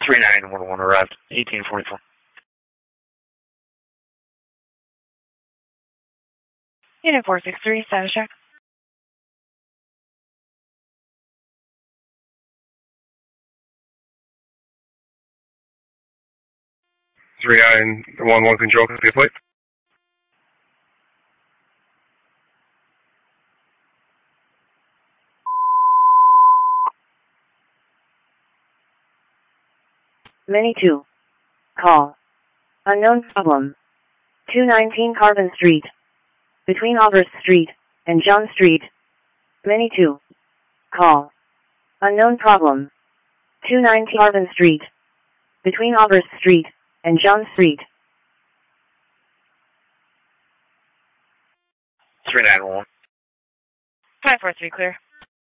3911 arrived, 1844. Unit 463, status check. Three 911 control, can I plate? Mini 2. Call. Unknown problem. 219 Carbon Street. Between Aubers Street and John Street. Mini 2. Call. Unknown problem. 219 Carbon Street. Between Aubers Street and John Street. 3911. 543, clear.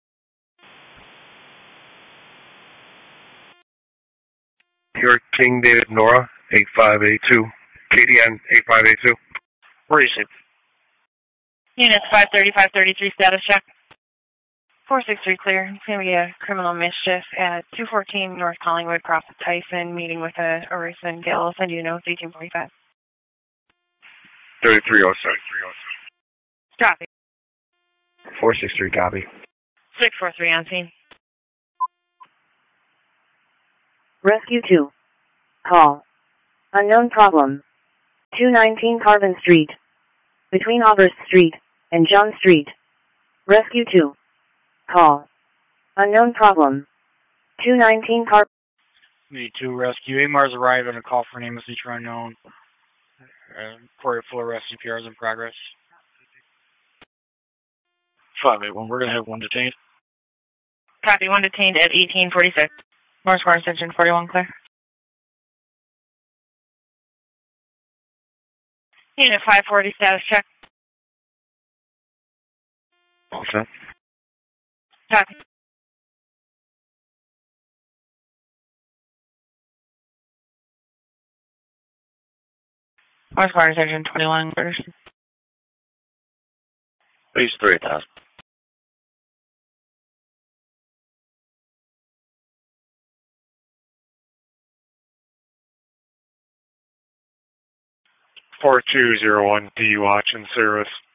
Here, King David Nora, 8582. KDN 8582. Receive. Units 530, 533, status check. 463, clear. It's going to be a criminal mischief at 214 North Collingwood, cross of Tyson, meeting with a recent Gale. I'll send you a note, 1845. 3307. Copy. 463, copy. 643 on scene. Rescue 2. Call. Unknown problem. 219 Carbon Street. Between Aubers Street and John Street. Rescue 2. Call. Unknown problem. 219 Carbon. Need to rescue. AMAR's arrived on a call for an aimless feature unknown. Quarry full arrest CPR is in progress. 581, we're going to have one detained. Copy, one detained at 1846. Morse Bar Section 41, clear. Unit 540, status check. All set. Copy. Morse Bar Section 21, clear. Base 3000. $4201 D watch in service.